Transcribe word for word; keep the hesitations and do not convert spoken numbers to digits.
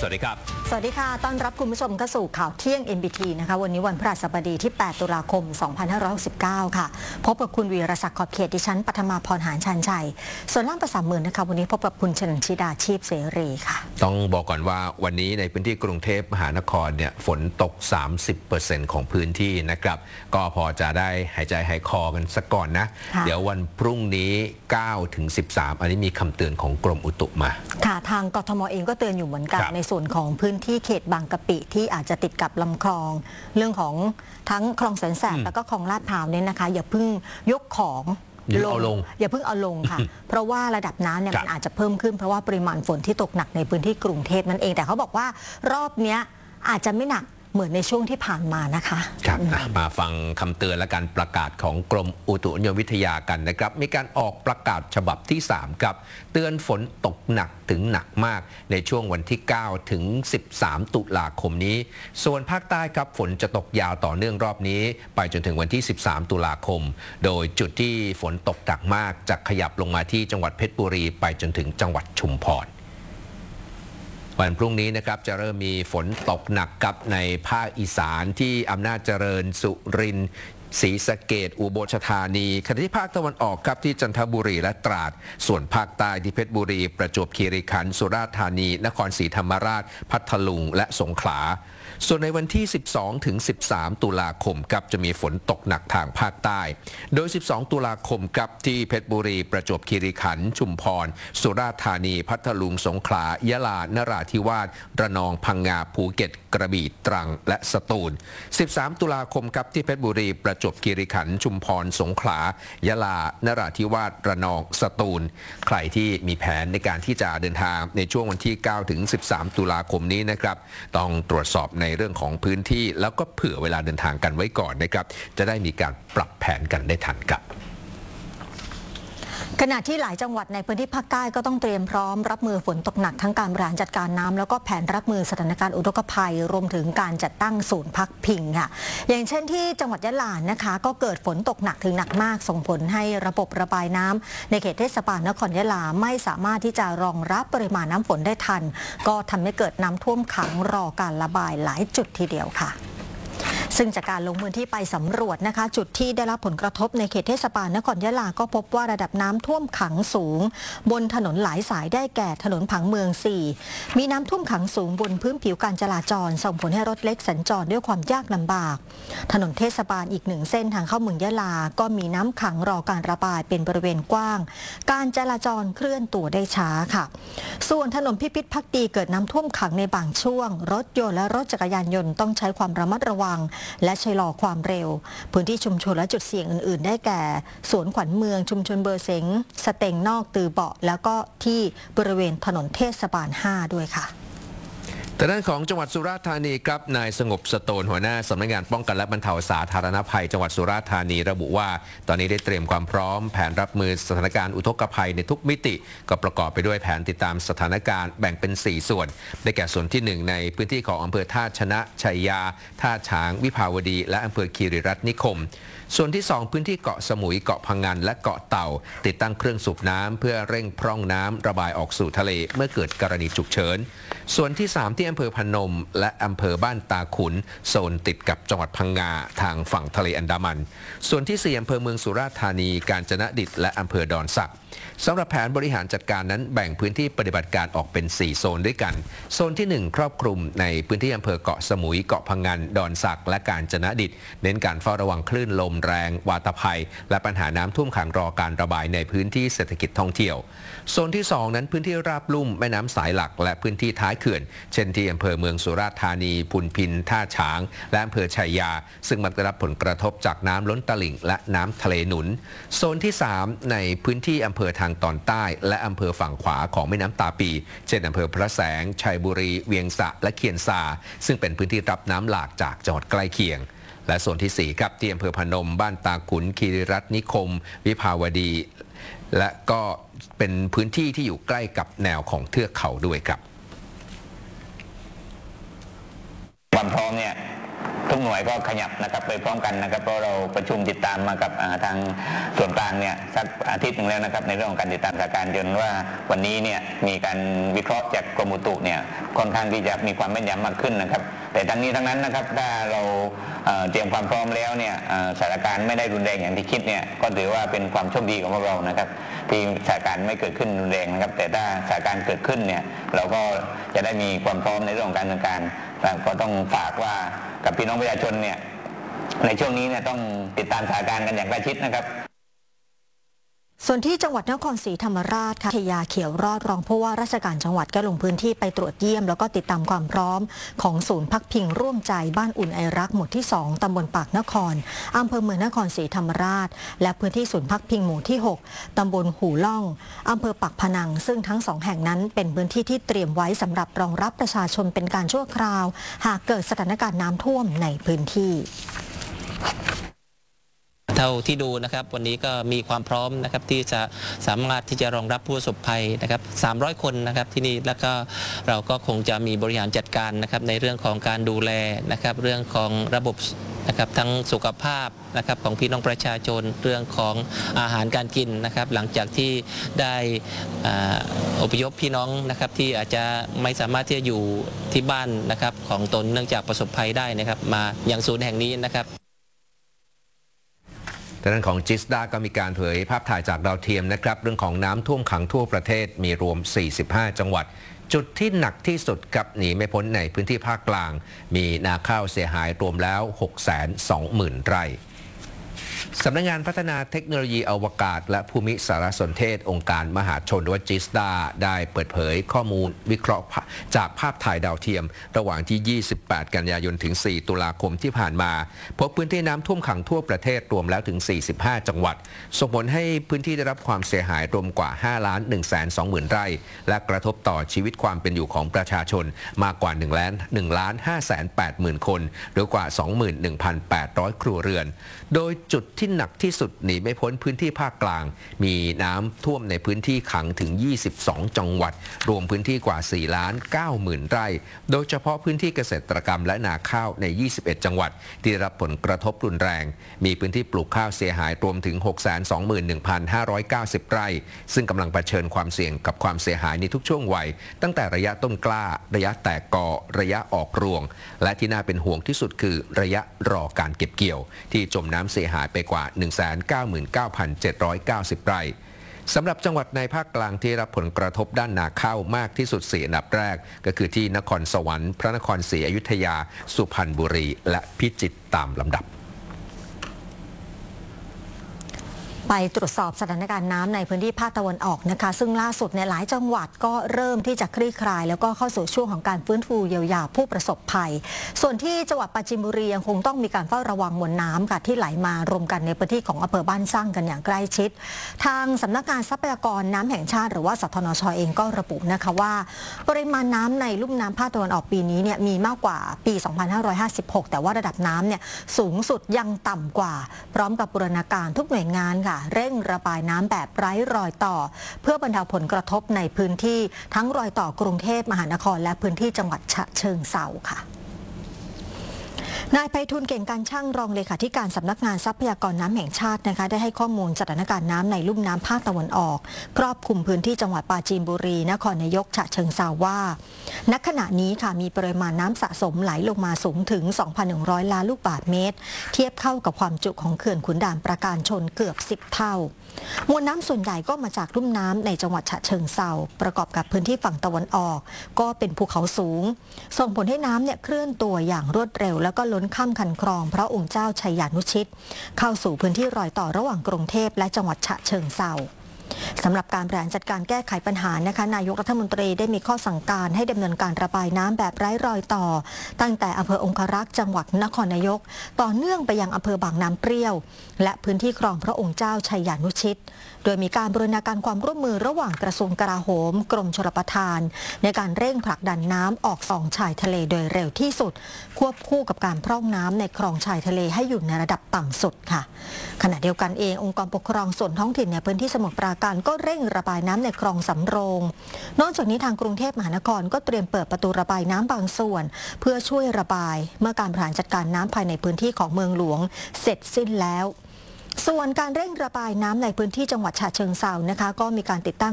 สวัสดีครับสวัสดีค่ะต้อนรับคุณผู้ชมเข้าสู่ข่าวเที่ยง เอ็น บี ที นะคะวันนี้วันพฤหัสบดีที่แปดตุลาคมสองพันห้าร้อยหกสิบเก้าค่ะพบกับคุณวีรศักดิ์ขอบเขตดิฉันปฐมาพรหารชันชัยส่วนล่างประสามหมื่นนะคะวันนี้พบกับคุณชนชิดาชีพเสรีค่ะต้องบอกก่อนว่าวันนี้ในพื้นที่กรุงเทพมหานครเนี่ยฝนตก สามสิบเปอร์เซ็นต์ ของพื้นที่นะครับก็พอจะได้หายใจหายคอกันสักก่อนนะเดี๋ยววันพรุ่งนี้ เก้าถึงสิบสาม อันนี้มีคำเตือนของกรมอุตุมาค่ะทางกทมเองก็เตือนอยู่เหมือนกันในส่วนของพื้นที่เขตบางกะปิที่อาจจะติดกับลำคลองเรื่องของทั้งคลองแสนแสบแล้วก็คลองลาดพร้าวเนี่ยนะคะอย่าเพิ่งยกของลงอย่าเพิ่งเอาลงค่ะเพราะว่าระดับน้ำเนี่ยมันอาจจะเพิ่มขึ้นเพราะว่าปริมาณฝนที่ตกหนักในพื้นที่กรุงเทพนั่นเองแต่เขาบอกว่ารอบนี้อาจจะไม่หนักเหมือนในช่วงที่ผ่านมานะคะครับมาฟังคำเตือนและการประกาศของกรมอุตุนิยมวิทยากันนะครับมีการออกประกาศฉบับที่สามครับเตือนฝนตกหนักถึงหนักมากในช่วงวันที่เก้าถึงสิบสามตุลาคมนี้ส่วนภาคใต้ครับฝนจะตกยาวต่อเนื่องรอบนี้ไปจนถึงวันที่สิบสามตุลาคมโดยจุดที่ฝนตกหนักมากจะขยับลงมาที่จังหวัดเพชรบุรีไปจนถึงจังหวัดชุมพรวันพรุ่งนี้นะครับจะเริ่มมีฝนตกหนักกับในภาคอีสานที่อำนาจเจริญสุรินทร์ศรีสะเกษอุบลราชธานีขณะที่ภาคตะวันออกครับที่จันทบุรีและตราดส่วนภาคใต้ที่เพชรบุรีประจวบคีรีขันธ์สุราษฎร์ธานีนครศรีธรรมราชพัทลุงและสงขลาส่วนในวันที่สิบสองถึงสิบสามตุลาคมครับจะมีฝนตกหนักทางภาคใต้โดยสิบสองตุลาคมครับที่เพชรบุรีประจวบคีรีขันธ์ชุมพรสุราษฎร์ธานีพัทลุงสงขลายะลานราธิวาสระนองพังงาภูเก็ตกระบี่ตรังและสตูลสิบสามตุลาคมครับที่เพชรบุรีประจวบคีรีขันธ์ชุมพรสงขลายะลานราธิวาสระนองสตูลใครที่มีแผนในการที่จะเดินทางในช่วงวันที่เก้าถึงสิบสามตุลาคมนี้นะครับต้องตรวจสอบในเรื่องของพื้นที่แล้วก็เผื่อเวลาเดินทางกันไว้ก่อนนะครับจะได้มีการปรับแผนกันได้ทันครับขณะที่หลายจังหวัดในพื้นที่ภาคใต้ก็ต้องเตรียมพร้อมรับมือฝนตกหนักทั้งการบริหารจัดการน้ำแล้วก็แผนรับมือสถานการณ์อุทกภัยรวมถึงการจัดตั้งศูนย์พักพิงค่ะอย่างเช่นที่จังหวัดยะลานะคะก็เกิดฝนตกหนักถึงหนักมากส่งผลให้ระบบระบายน้ำในเขตเทศบาลนครยะลาไม่สามารถที่จะรองรับปริมาณน้ำฝนได้ทันก็ทำให้เกิดน้ำท่วมขังรอการระบายหลายจุดทีเดียวค่ะซึ่งจากการลงพื้นที่ไปสำรวจนะคะจุดที่ได้รับผลกระทบในเขตเทศบาลนครยะลาก็พบว่าระดับน้ำท่วมขังสูงบนถนนหลายสายได้แก่ถนนผังเมืองสี่มีน้ำท่วมขังสูงบนพื้นผิวการจราจรส่งผลให้รถเล็กสัญจรด้วยความยากลำบากถนนเทศบาลอีกหนึ่งเส้นทางเข้าเมืองยะลาก็มีน้ำขังรอการระบายเป็นบริเวณกว้างการจราจรเคลื่อนตัวได้ช้าค่ะส่วนถนนพิพิธภักดีเกิดน้ำท่วมขังในบางช่วงรถยนต์และรถจักรยานยนต์ต้องใช้ความระมัดระวังและชะลอความเร็วพื้นที่ชุมชนและจุดเสี่ยงอื่นๆได้แก่สวนขวัญเมืองชุมชนเบอร์เสงสเต็งนอกตือเบาะแล้วก็ที่บริเวณถนนเทศบาลห้าด้วยค่ะแต่ด้านของจังหวัดสุราษฎร์ธานีครับนายสงบสโตนหัวหน้าสำนักงานป้องกันและบรรเทาสาธารณภัยจังหวัดสุราษฎร์ธานีระบุว่าตอนนี้ได้เตรียมความพร้อมแผนรับมือสถานการณ์อุทกภัยในทุกมิติก็ประกอบไปด้วยแผนติดตามสถานการณ์แบ่งเป็นสี่ส่วนได้แก่ส่วนที่หนึ่งในพื้นที่ของอำเภอท่าชนะชัยยาท่าช้างวิภาวดีและอำเภอคีรีรัตน์นิคมส่วนที่สองพื้นที่เกาะสมุยเกาะพังงานและเกาะเต่าติดตั้งเครื่องสูบน้ำเพื่อเร่งพร่องน้ำระบายออกสู่ทะเลเมื่อเกิดกรณีฉุกเฉินส่วนที่สามที่อำเภอพนมและอำเภอบ้านตาขุนโซนติดกับจังหวัดพังงาทางฝั่งทะเลอันดามันส่วนที่สี่อำเภอเมืองสุราษฎร์ธานีกาญจนดิตและอำเภอดอนสักสำหรับแผนบริหารจัดการนั้นแบ่งพื้นที่ปฏิบัติการออกเป็นสี่โซนด้วยกันโซนที่หนึ่งครอบคลุมในพื้นที่อำเภอเกาะสมุยเกาะพังงานดอนสักและกาญจนดิตเน้นการเฝ้าระวังคลื่นลมแรงวาตภัยและปัญหาน้ำท่วมขังรอการระบายในพื้นที่เศรษฐกิจท่องเที่ยวโซนที่สองนั้นพื้นที่ราบลุ่มแม่น้ำสายหลักและพื้นที่ท้ายเขื่อนเช่นที่อำเภอเมืองสุราษฎร์ธานีพุนพินท่าช้างและอำเภอชัยยาซึ่งมักได้รับผลกระทบจากน้ำล้นตลิ่งและน้ำทะเลหนุนโซนที่สามในพื้นที่อำเภอทางตอนใต้และอำเภอฝั่งขวาของแม่น้ำตาปีเช่นอำเภอพระแสงชัยบุรีเวียงสะและเคียนซาซึ่งเป็นพื้นที่รับน้ำหลากจากจังหวัดใกล้เคียงและโซนที่สี่ครับที่อำเภอพนมบ้านตาขุนคีรีรัตน์นิคมวิภาวดีและก็เป็นพื้นที่ที่อยู่ใกล้กับแนวของเทือกเขาด้วยครับความพร้อมเนี่ยทุกหน่วยน่วยก็ขยับนะครับไปพร้อมกันนะครับเพราะเราประชุมติดตามมากับทางส่วนกลางเนี่ยสักอาทิตย์หนึ่งแล้วนะครับในเรื่องของการติดตามสถานการณ์จนว่าวันนี้เนี่ยมีการวิเคราะห์จากกรมอุตุเนี่ยค่อนข้างที่จะมีความแม่นยำมากขึ้นนะครับแต่ทั้งนี้ทั้งนั้นนะครับถ้าเราเตรียมความพร้อมแล้วเนี่ยสถานการณ์ไม่ได้รุนแรงอย่างที่คิดเนี่ยก็ถือว่าเป็นความโชคดีของพวกเรานะครับที่สถานการณ์ไม่เกิดขึ้นรุนแรงนะครับแต่ถ้าสถานการณ์เกิดขึ้นเนี่ยเราก็จะได้มีความพร้อมในเรื่องของการดำเนินการก็ต้องฝากว่ากับพี่น้องประชาชนเนี่ยในช่วงนี้เนี่ยต้องติดตามสถานการณ์กันอย่างใกล้ชิดนะครับส่วนที่จังหวัดนครศรีธรรมราชค่ะชยาเขียวรอดรองผู้ว่าราชการจังหวัดก็ลงพื้นที่ไปตรวจเยี่ยมแล้วก็ติดตามความพร้อมของศูนย์พักพิงร่วมใจบ้านอุ่นไอรักหมู่ที่สองตำบลปากนครอำเภอเมืองนครศรีธรรมราชและพื้นที่ศูนย์พักพิงหมู่ที่หกตำบลหูล่องอำเภอปากพนังซึ่งทั้งสองแห่งนั้นเป็นพื้นที่ที่เตรียมไว้สำหรับรองรับประชาชนเป็นการชั่วคราวหากเกิดสถานการณ์น้ำท่วมในพื้นที่เท่าที่ดูนะครับวันนี้ก็มีความพร้อมนะครับที่จะสามารถที่จะรองรับผู้ประสบภัยนะครับสามร้อยคนนะครับที่นี่แล้วก็เราก็คงจะมีบริหารจัดการนะครับในเรื่องของการดูแลนะครับเรื่องของระบบนะครับทั้งสุขภาพนะครับของพี่น้องประชาชนเรื่องของอาหารการกินนะครับหลังจากที่ได้อพยพพี่น้องนะครับที่อาจจะไม่สามารถที่จะอยู่ที่บ้านนะครับของตนเนื่องจากประสบภัยได้นะครับมาอย่างศูนย์แห่งนี้นะครับด้านของจิสดาก็มีการเผยภาพถ่ายจากดาวเทียมนะครับเรื่องของน้ำท่วมขังทั่วประเทศมีรวมสี่สิบห้าจังหวัดจุดที่หนักที่สุดกับหนีไม่พ้นในพื้นที่ภาคกลางมีนาข้าวเสียหายรวมแล้ว หกแสนสองหมื่น ไร่สำนักงานพัฒนาเทคโนโลยีอวกาศและภูมิสารสนเทศองค์การมหาชนหรือว่าจิสดาได้เปิดเผยข้อมูลวิเคราะห์จากภาพถ่ายดาวเทียมระหว่างที่ยี่สิบแปดกันยายนถึงสี่ตุลาคมที่ผ่านมาพบพื้นที่น้ำท่วมขังทั่วประเทศรวมแล้วถึงสี่สิบห้าจังหวัดส่งผลให้พื้นที่ได้รับความเสียหายรวมกว่าห้าล้านหนึ่งแสนสองหมื่น ไร่และกระทบต่อชีวิตความเป็นอยู่ของประชาชนมากกว่า1ล้าน1ล้านห้าแสนแปดหมื่น คนหรือกว่า สองหมื่นหนึ่งพันแปดร้อย ครัวเรือนโดยจุดที่หนักที่สุดหนีไม่พ้นพื้นที่ภาคกลางมีน้ำท่วมในพื้นที่ขังถึงยี่สิบสองจังหวัดรวมพื้นที่กว่าสี่ล้านเก้าหมื่น ไร่โดยเฉพาะพื้นที่เกษตรกรรมและนาข้าวในยี่สิบเอ็ดจังหวัดที่ได้รับผลกระทบรุนแรงมีพื้นที่ปลูกข้าวเสียหายรวมถึง หกแสนสองหมื่นหนึ่งพันห้าร้อยเก้าสิบ ไร่ซึ่งกำลังเผชิญความเสี่ยงกับความเสียหายในทุกช่วงวัยตั้งแต่ระยะต้นกล้าระยะแตกกอระยะออกรวงและที่น่าเป็นห่วงที่สุดคือระยะรอการเก็บเกี่ยวที่จมน้ำเสียหายไปกว่า หนึ่งแสนเก้าหมื่นเก้าพันเจ็ดร้อยเก้าสิบ ไร่สำหรับจังหวัดในภาคกลางที่รับผลกระทบด้านนาข้าวมากที่สุดสี่อันดับแรกก็คือที่นครสวรรค์พระนครศรีอยุธยาสุพรรณบุรีและพิจิตรตามลำดับไปตรวจสอบสถานการณ์น้ำในพื้นที่ภาคตะวันออกนะคะซึ่งล่าสุดในหลายจังหวัดก็เริ่มที่จะคลี่คลายแล้วก็เข้าสู่ช่วงของการฟื้นฟูเยียวยาผู้ประสบภัยส่วนที่จังหวัดปราจีนบุรียังคงต้องมีการเฝ้าระวังมวลน้ำค่ะที่ไหลมารวมกันในพื้นที่ของอำเภอบ้านสร้างกันอย่างใกล้ชิดทางสำนักงานทรัพยากรน้ำแห่งชาติหรือว่าสทนช.เองก็ระบุนะคะว่าปริมาณน้ำในลุ่มน้ำภาคตะวันออกปีนี้เนี่ยมีมากกว่าปี สองพันห้าร้อยห้าสิบหก แต่ว่าระดับน้ำเนี่ยสูงสุดยังต่ำกว่าพร้อมกับบูรณาการทุกหน่วยงานค่ะเร่งระบายน้ำแบบไร้รอยต่อเพื่อบรรเทาผลกระทบในพื้นที่ทั้งรอยต่อกรุงเทพมหานครและพื้นที่จังหวัดฉะเชิงเทราค่ะนายไพฑูรย์เก่งการช่างรองเลขาธิการสำนักงานทรัพยากรน้ำแห่งชาตินะคะได้ให้ข้อมูลสถานการณ์น้ำในลุ่มน้ำภาคตะวันออกครอบคลุมพื้นที่จังหวัดปราจีนบุรีนครนายกฉะเชิงเทราว่าณขณะนี้ค่ะมีปริมาณน้ำสะสมไหลลงมาสูงถึง สองพันหนึ่งร้อย ล้านลูกบาศก์เมตรเทียบเข้ากับความจุของเขื่อนขุนด่านประการชนเกือบสิบเท่ามวลน้ำส่วนใหญ่ก็มาจากลุ่มน้ำในจังหวัดฉะเชิงเทราประกอบกับพื้นที่ฝั่งตะวันออกก็เป็นภูเขาสูงส่งผลให้น้ำเนี่ยเคลื่อนตัวอย่างรวดเร็วแล้วก็ล้นข้ามคันคลองพระองค์เจ้าชัยยานุชิตเข้าสู่พื้นที่รอยต่อระหว่างกรุงเทพและจังหวัดฉะเชิงเทราสำหรับการบริหารจัดการแก้ไขปัญหานะคะนายกรัฐมนตรีได้มีข้อสั่งการให้ดำเนินการระบายน้ำแบบไร้รอยต่อตั้งแต่อำเภอองครักษ์จังหวัดนครนายกต่อเนื่องไปยังอำเภอบางน้ำเปรี้ยวและพื้นที่คลองพระองค์เจ้าชัยยานุชิตโดยมีการบูรณาการความร่วมมือระหว่างกระทรวงกลาโหมกรมชลประทานในการเร่งผลักดันน้ำออกสองชายทะเลโดยเร็วที่สุดควบคู่กับการพร่องน้ำในคลองชายทะเลให้อยู่ในระดับต่ำสุดค่ะขณะเดียวกันเององค์กรปกครองส่วนท้องถิ่นในพื้นที่สมุทรปราการก็เร่งระบายน้ำในคลองสำโรงนอกจากนี้ทางกรุงเทพมหานครก็เตรียมเปิดประตูระบายน้ำบางส่วนเพื่อช่วยระบายเมื่อการบริหารจัดการน้ำภายในพื้นที่ของเมืองหลวงเสร็จสิ้นแล้วส่วนการเร่งระบายน้ำในพื้นที่จังหวัดฉะเชิงเทรานะคะก็มีการติดตั้ง